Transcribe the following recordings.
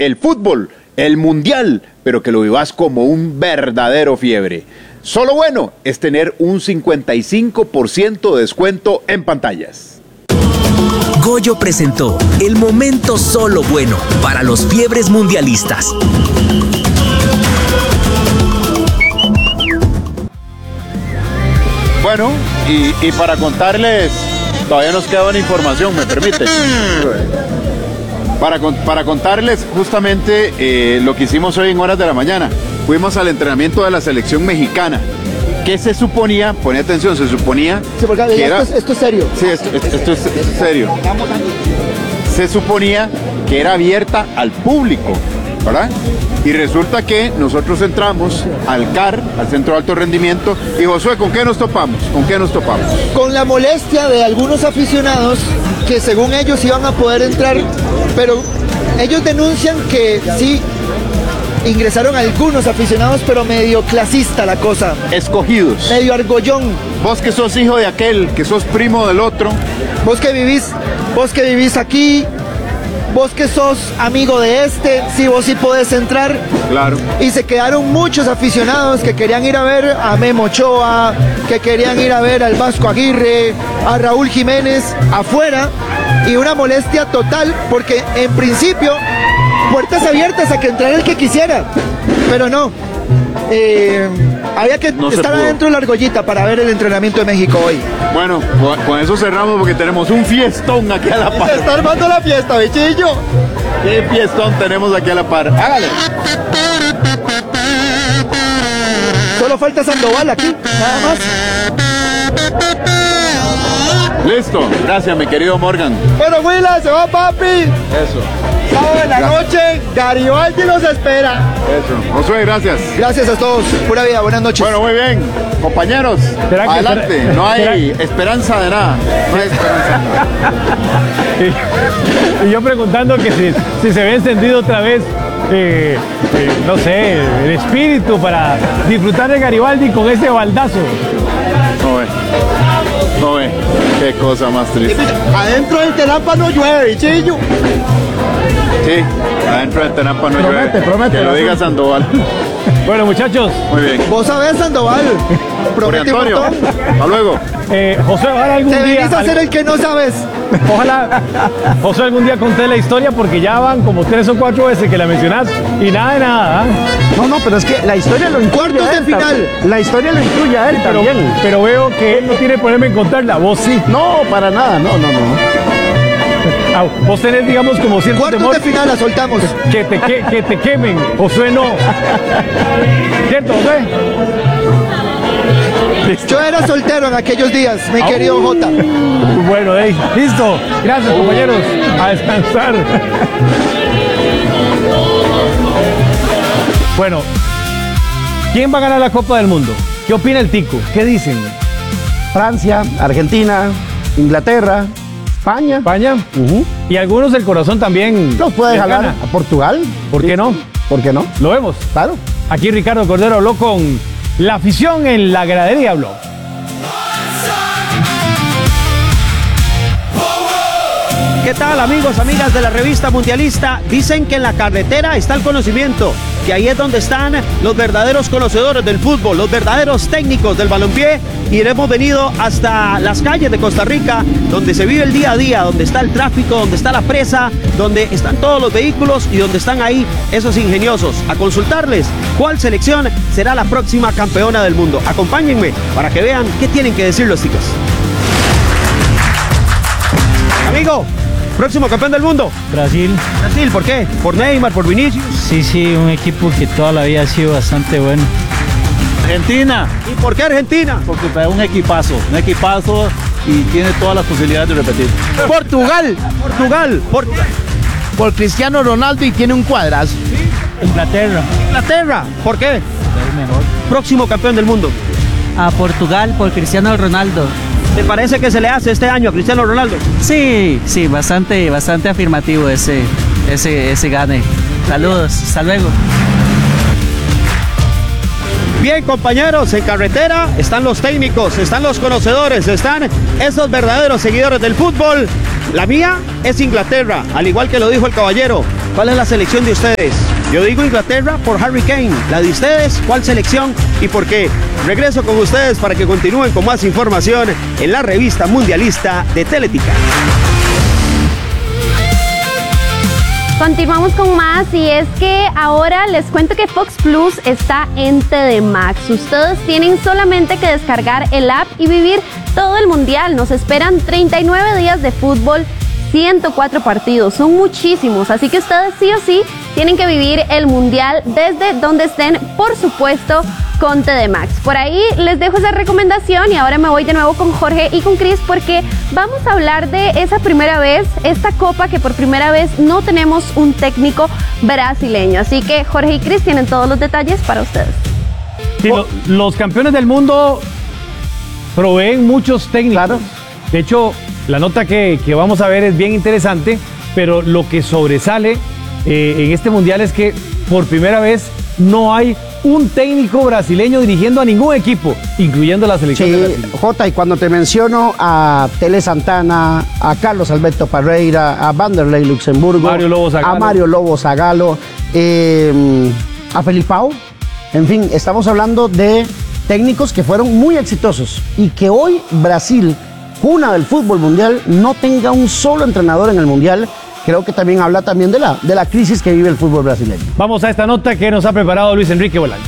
el fútbol, el mundial, pero que lo vivas como un verdadero fiebre. Solo bueno es tener un 55% de descuento en pantallas. Goyo presentó el momento solo bueno para los fiebres mundialistas. Bueno, y para contarles, todavía nos queda una información, ¿me permite? Para contarles justamente lo que hicimos hoy en horas de la mañana. Fuimos al entrenamiento de la selección mexicana. ¿Qué se suponía? Pone atención, se suponía sí, porque que era... esto es serio. Sí, esto es serio. Se suponía que era abierta al público, ¿verdad? Y resulta que nosotros entramos al CAR, al Centro de Alto Rendimiento, y Josué, ¿con qué nos topamos? ¿Con qué nos topamos? Con la molestia de algunos aficionados que según ellos iban a poder entrar, pero ellos denuncian que sí ingresaron algunos aficionados, pero medio clasista la cosa. Escogidos. Medio argollón. Vos que sos hijo de aquel, que sos primo del otro. Vos que vivís aquí, vos que sos amigo de este, sí, vos sí podés entrar. Claro. Y se quedaron muchos aficionados que querían ir a ver a Memo Ochoa, que querían ir a ver al Vasco Aguirre, a Raúl Jiménez afuera, y una molestia total porque en principio puertas abiertas a que entrara el que quisiera, pero no. Había que estar adentro de la argollita para ver el entrenamiento de México hoy. Bueno, con eso cerramos porque tenemos un fiestón aquí a la par. Se está armando la fiesta, bichillo. ¿Qué fiestón tenemos aquí a la par? Hágale. Solo falta Sandoval aquí, nada más. Listo, gracias mi querido Morgan. Bueno, Willa, se va papi. Eso. Sábado de la noche, Garibaldi nos espera. Eso. Josué, gracias. Gracias a todos. Pura vida, buenas noches. Bueno, muy bien. Compañeros, adelante. No hay esperanza de nada. No hay esperanza de nada. Y yo preguntando que si se ve encendido otra vez, no sé, el espíritu para disfrutar de Garibaldi con ese baldazo. No ve. Qué cosa más triste. Adentro del Tenampa no llueve, bichillo. Sí, adentro del Tenampa no llueve. Promete. Que lo diga Sandoval. Bueno, muchachos. Muy bien. Vos sabés, Sandoval. Promete un Antonio, montón. hasta luego. José, ojalá algún Te día... venís a ser el que no sabes. Ojalá, José, algún día conté la historia porque ya van como 3 o 4 veces que la mencionás y nada de nada. No, pero es que la historia lo incluye. Cuartos de final. La historia lo incluye a él también. Pero veo que él no tiene problema en contarla, vos sí. No, para nada, no. Vos tenés, digamos, como cierto Cuartos temor de final la soltamos. que te quemen, Josué no. ¿Cierto, Josué? Yo era soltero en aquellos días, mi querido Jota. Bueno, listo. Gracias, compañeros. A descansar. Bueno, ¿quién va a ganar la Copa del Mundo? ¿Qué opina el Tico? ¿Qué dicen? Francia, Argentina, Inglaterra, España. Y algunos del corazón también. Los puede jalar gana. a Portugal. ¿Por qué no? ¿Por qué no? Lo vemos. Claro. Aquí Ricardo Cordero habló con la afición en la gradería, habló. ¿Qué tal, amigos, amigas de la revista mundialista? Dicen que en la carretera está el conocimiento, que ahí es donde están los verdaderos conocedores del fútbol, los verdaderos técnicos del balompié, y hemos venido hasta las calles de Costa Rica, donde se vive el día a día, donde está el tráfico, donde está la presa, donde están todos los vehículos y donde están ahí esos ingeniosos, a consultarles cuál selección será la próxima campeona del mundo. Acompáñenme para que vean qué tienen que decir los chicos. Amigo, próximo campeón del mundo. Brasil. Brasil, ¿por qué? ¿Por Neymar, por Vinicius? Sí, un equipo que toda la vida ha sido bastante bueno. Argentina. ¿Y por qué Argentina? Porque es un equipazo y tiene todas las posibilidades de repetir. Portugal. Por Cristiano Ronaldo y tiene un cuadrazo. Inglaterra. ¿Por qué? Es mejor. Próximo campeón del mundo. A Portugal por Cristiano Ronaldo. ¿Te parece que se le hace este año a Cristiano Ronaldo? Sí, bastante afirmativo ese gane. Saludos, hasta luego. Bien, compañeros, en carretera están los técnicos, están los conocedores, están esos verdaderos seguidores del fútbol. La mía es Inglaterra, al igual que lo dijo el caballero. ¿Cuál es la selección de ustedes? Yo digo Inglaterra por Harry Kane. La de ustedes, ¿cuál selección y por qué? Regreso con ustedes para que continúen con más información en la revista mundialista de Teletica. Continuamos con más y es que ahora les cuento que Fox Plus está en TD Max. Ustedes tienen solamente que descargar el app y vivir todo el mundial. Nos esperan 39 días de fútbol, 104 partidos, son muchísimos, así que ustedes sí o sí tienen que vivir el mundial desde donde estén, por supuesto, con TD Max. Por ahí les dejo esa recomendación y ahora me voy de nuevo con Jorge y con Cris porque vamos a hablar de esa primera vez, esta copa que por primera vez no tenemos un técnico brasileño. Así que Jorge y Cris tienen todos los detalles para ustedes. Sí, los campeones del mundo proveen muchos técnicos. Claro. De hecho, la nota que vamos a ver es bien interesante, pero lo que sobresale en este mundial es que por primera vez no hay un técnico brasileño dirigiendo a ningún equipo, incluyendo la selección de Brasil. Jota, y cuando te menciono a Tele Santana, a Carlos Alberto Parreira, a Vanderlei Luxemburgo, a Mario Lobo Zagallo, a Felipao, en fin, estamos hablando de técnicos que fueron muy exitosos y que hoy Brasil, cuna del fútbol mundial, no tenga un solo entrenador en el mundial. Creo que también habla también de la crisis que vive el fútbol brasileño. Vamos a esta nota que nos ha preparado Luis Enrique Bolaños.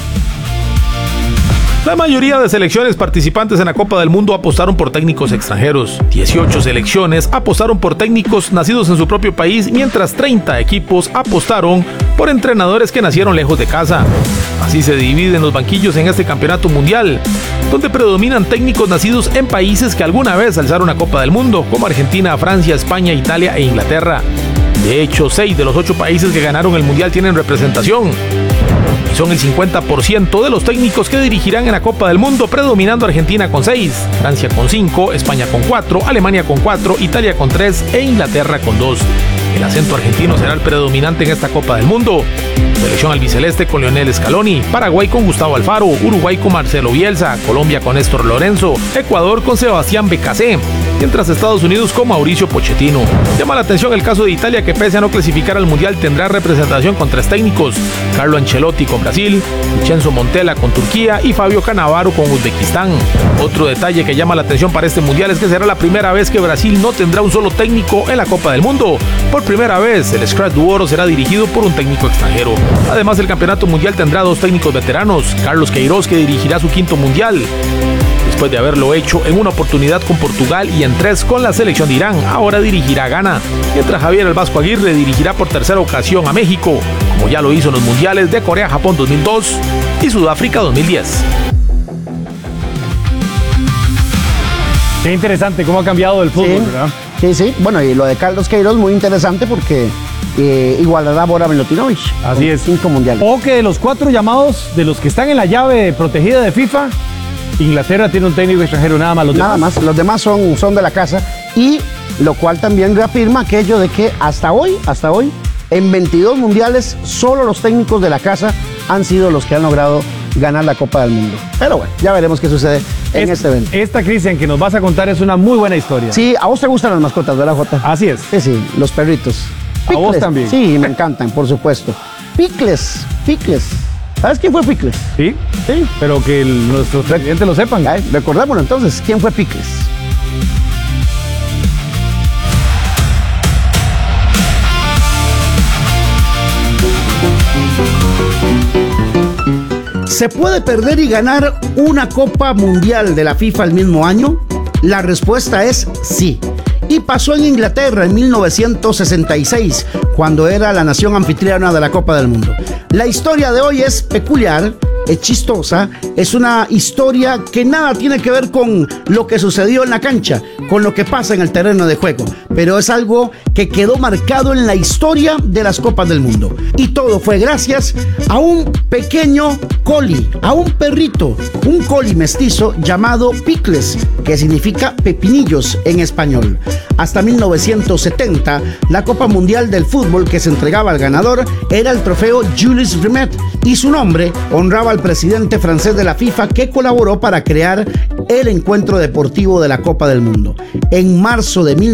La mayoría de selecciones participantes en la Copa del Mundo apostaron por técnicos extranjeros. 18 selecciones apostaron por técnicos nacidos en su propio país, mientras 30 equipos apostaron por entrenadores que nacieron lejos de casa. Así se dividen los banquillos en este campeonato mundial, donde predominan técnicos nacidos en países que alguna vez alzaron una Copa del Mundo, como Argentina, Francia, España, Italia e Inglaterra. De hecho, 6 de los 8 países que ganaron el mundial tienen representación. Y son el 50% de los técnicos que dirigirán en la Copa del Mundo, predominando Argentina con 6, Francia con 5, España con 4, Alemania con 4, Italia con 3 e Inglaterra con 2. El acento argentino será el predominante en esta Copa del Mundo. Selección albiceleste con Lionel Scaloni, Paraguay con Gustavo Alfaro, Uruguay con Marcelo Bielsa, Colombia con Néstor Lorenzo, Ecuador con Sebastián Becasé, mientras Estados Unidos con Mauricio Pochettino. Llama la atención el caso de Italia, que pese a no clasificar al Mundial tendrá representación con 3 técnicos: Carlo Ancelotti con Brasil, Vincenzo Montella con Turquía y Fabio Cannavaro con Uzbekistán. Otro detalle que llama la atención para este Mundial es que será la primera vez que Brasil no tendrá un solo técnico en la Copa del Mundo. Por primera vez, el Scratch du Oro será dirigido por un técnico extranjero. Además, el campeonato mundial tendrá 2 técnicos veteranos: Carlos Queiroz, que dirigirá su 5º mundial, después de haberlo hecho en una oportunidad con Portugal y en 3 con la selección de Irán. Ahora dirigirá a Ghana, mientras Javier El Vasco Aguirre dirigirá por 3ª ocasión a México, como ya lo hizo en los mundiales de Corea-Japón 2002 y Sudáfrica 2010. Qué interesante cómo ha cambiado el fútbol, sí, ¿verdad? Sí. Bueno, y lo de Carlos Queiroz, muy interesante porque igualará a Bora Milutinovic. Así es. 5 mundiales. O que de los 4 llamados, de los que están en la llave protegida de FIFA, Inglaterra tiene un técnico extranjero, nada más. Los demás son de la casa, y lo cual también reafirma aquello de que hasta hoy, en 22 mundiales, solo los técnicos de la casa han sido los que han logrado ganar la Copa del Mundo. Pero bueno, ya veremos qué sucede en este evento. Esta, Cristian, que nos vas a contar es una muy buena historia. Sí, a vos te gustan las mascotas, ¿verdad, Jota? Así es. Sí, los perritos. Picles. ¿A vos también? Sí, me encantan, por supuesto. Picles. ¿Sabes quién fue Picles? Sí, pero que nuestros televidentes lo sepan. Recordémoslo entonces, ¿quién fue Picles? ¿Se puede perder y ganar una Copa Mundial de la FIFA el mismo año? La respuesta es sí. Y pasó en Inglaterra en 1966, cuando era la nación anfitriona de la Copa del Mundo. La historia de hoy es peculiar, es chistosa, es una historia que nada tiene que ver con lo que sucedió en la cancha, con lo que pasa en el terreno de juego, pero es algo que quedó marcado en la historia de las Copas del Mundo. Y todo fue gracias a un pequeño collie, a un perrito, un collie mestizo llamado Picles, que significa pepinillos en español. Hasta 1970, la Copa Mundial del Fútbol que se entregaba al ganador era el trofeo Jules Rimet, y su nombre honraba al presidente francés de la FIFA, que colaboró para crear el encuentro deportivo de la Copa del Mundo. En marzo de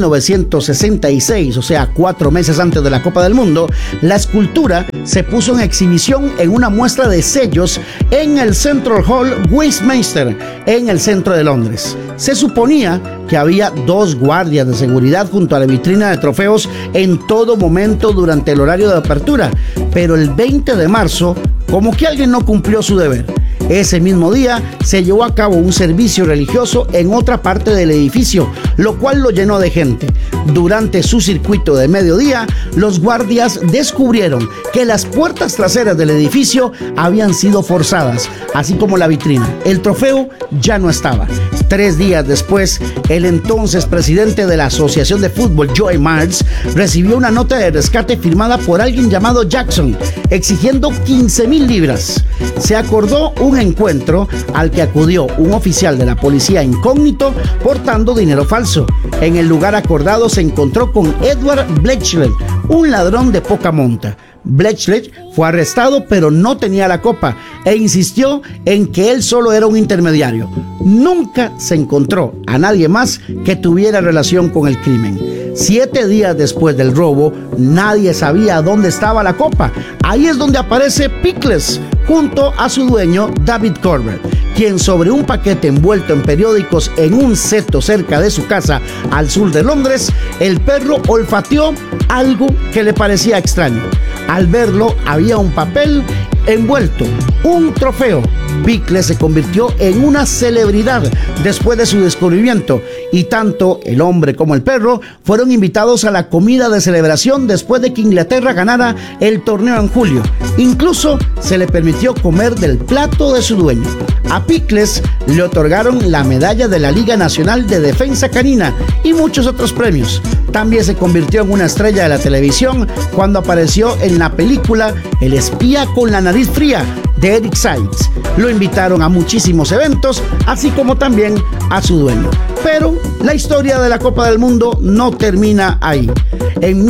1966, o sea, 4 meses antes de la Copa del Mundo, la escultura se puso en exhibición en una muestra de sellos en el Central Hall Westminster, en el centro de Londres. Se suponía que había 2 guardias de seguridad junto a la vitrina de trofeos en todo momento durante el horario de apertura, pero el 20 de marzo, como que alguien no cumplió su deber. Ese mismo día se llevó a cabo un servicio religioso en otra parte del edificio, lo cual lo llenó de gente. Durante su circuito de mediodía, los guardias descubrieron que las puertas traseras del edificio habían sido forzadas, así como la vitrina. El trofeo ya no estaba. 3 días después, el entonces presidente de la Asociación de Fútbol, Joe Marks, recibió una nota de rescate firmada por alguien llamado Jackson, exigiendo 15,000 libras. Se acordó un encuentro al que acudió un oficial de la policía incógnito portando dinero falso. En el lugar acordado se encontró con Edward Bletchley, un ladrón de poca monta. Bletchley fue arrestado, pero no tenía la copa e insistió en que él solo era un intermediario. Nunca se encontró a nadie más que tuviera relación con el crimen. 7 días después del robo, nadie sabía dónde estaba la copa. Ahí es donde aparece Pickles junto a su dueño David Corbett, quien sobre un paquete envuelto en periódicos en un seto cerca de su casa al sur de Londres, el perro olfateó algo que le parecía extraño. Al verlo, había un papel envuelto, un trofeo. Pickles se convirtió en una celebridad después de su descubrimiento, y tanto el hombre como el perro fueron invitados a la comida de celebración después de que Inglaterra ganara el torneo en julio. Incluso se le permitió comer del plato de su dueño. A Pickles le otorgaron la medalla de la Liga Nacional de Defensa Canina y muchos otros premios. También se convirtió en una estrella de la televisión cuando apareció en la película El espía con la nariz fría de Eric Sides. Lo invitaron a muchísimos eventos, así como también a su dueño. Pero la historia de la Copa del Mundo no termina ahí. En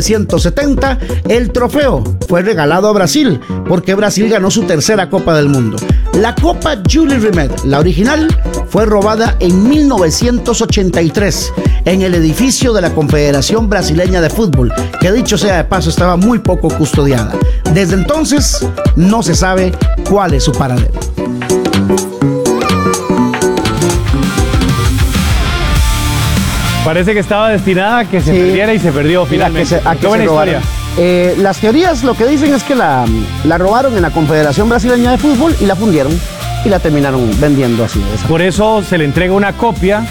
1970, el trofeo fue regalado a Brasil, porque Brasil ganó su 3ª Copa del Mundo. La Copa Jules Rimet, la original, fue robada en 1983 en el edificio de la Confederación Brasileña de Fútbol, que dicho sea de paso estaba muy poco custodiada. Desde entonces no se sabe cuál es su paradero. Parece que estaba destinada a que se perdiera y se perdió finalmente. Qué buena historia. Las teorías lo que dicen es que la robaron en la Confederación Brasileña de Fútbol y la fundieron y la terminaron vendiendo así. Por eso se le entrega una copia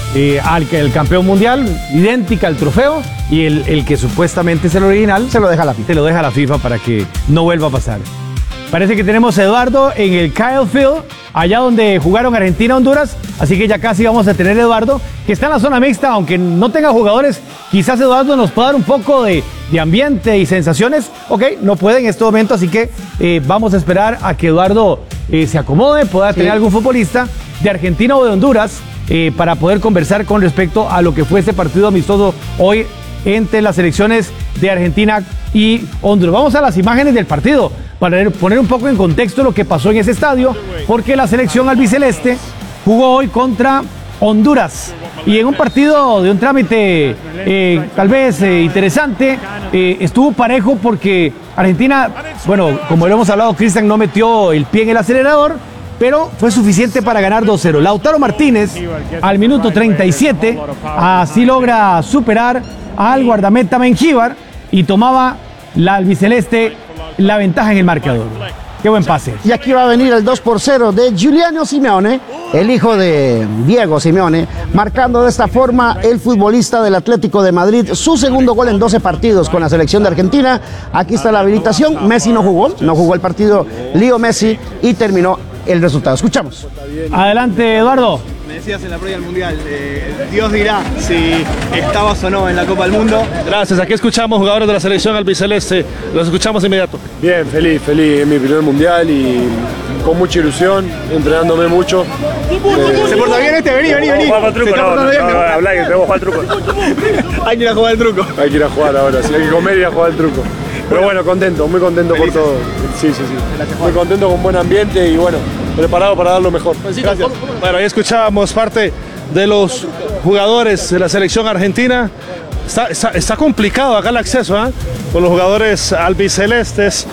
al campeón mundial, idéntica al trofeo, y el que supuestamente es el original se lo deja a la FIFA. Se lo deja a la FIFA para que no vuelva a pasar. Parece que tenemos a Eduardo en el Kyle Field, allá donde jugaron Argentina-Honduras, así que ya casi vamos a tener a Eduardo, que está en la zona mixta, aunque no tenga jugadores. Quizás Eduardo nos pueda dar un poco de ambiente y sensaciones. Ok, no puede en este momento, así que vamos a esperar a que Eduardo se acomode, pueda tener algún futbolista de Argentina o de Honduras para poder conversar con respecto a lo que fue este partido amistoso hoy entre las selecciones de Argentina y Honduras. Vamos a las imágenes del partido para poner un poco en contexto lo que pasó en ese estadio, porque la selección albiceleste jugó hoy contra Honduras y en un partido de un trámite tal vez interesante. Estuvo parejo porque Argentina, bueno, como lo hemos hablado, Cristian no metió el pie en el acelerador, pero fue suficiente para ganar 2-0. Lautaro Martínez al minuto 37 así logra superar al guardameta Mengíbar y tomaba la albiceleste la ventaja en el marcador. Qué buen pase. Y aquí va a venir el 2-0 de Giuliano Simeone, el hijo de Diego Simeone, marcando de esta forma el futbolista del Atlético de Madrid su segundo gol en 12 partidos con la selección de Argentina. Aquí está la habilitación. Messi no jugó el partido Leo Messi y terminó el resultado. Escuchamos. Adelante, Eduardo. Me decías en la previa del Mundial, Dios dirá si estabas o no en la Copa del Mundo. Gracias, aquí escuchamos jugadores de la selección albiceleste, los escuchamos de inmediato. Bien, feliz, es mi primer Mundial y con mucha ilusión, entrenándome mucho. ¿Se porta bien este? Vení. ¿Vamos a jugar al truco? Hablá que tengo que jugar al truco. Hay que ir a jugar al truco. Hay que ir a jugar ahora, sí, hay que comer y ir a jugar al truco. Pero bueno, contento, muy contento por todo. Sí. Muy contento con buen ambiente y bueno, preparado para dar lo mejor. Gracias. Bueno, ahí escuchábamos parte de los jugadores de la selección argentina. Está complicado acá el acceso, con los jugadores albicelestes.